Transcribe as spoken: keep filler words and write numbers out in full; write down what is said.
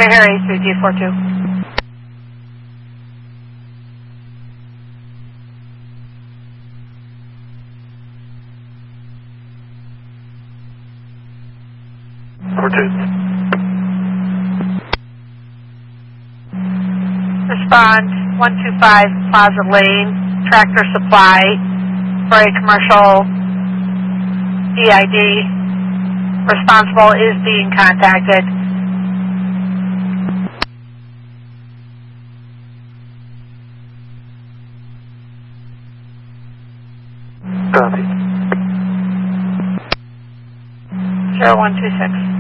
Victor Harry, three D four two. four two. Respond, one two five Plaza Lane, Tractor Supply, for a commercial E I D. Responsible is being contacted. Copy. zero one two six.